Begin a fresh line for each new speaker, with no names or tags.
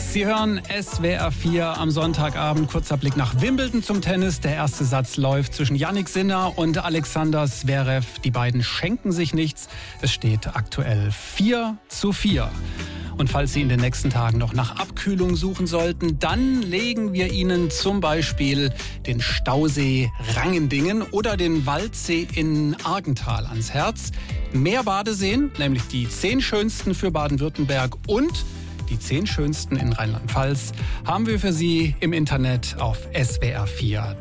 Sie hören SWR 4 am Sonntagabend. Kurzer Blick nach Wimbledon zum Tennis. Der erste Satz läuft zwischen Jannik Sinner und Alexander Zverev. Die beiden schenken sich nichts. Es steht aktuell 4:4. Und falls Sie in den nächsten Tagen noch nach Abkühlung suchen sollten, dann legen wir Ihnen zum Beispiel den Stausee Rangendingen oder den Waldsee in Argental ans Herz. Mehr Badeseen, nämlich die 10 schönsten für Baden-Württemberg und die 10 schönsten in Rheinland-Pfalz, haben wir für Sie im Internet auf swr4.de.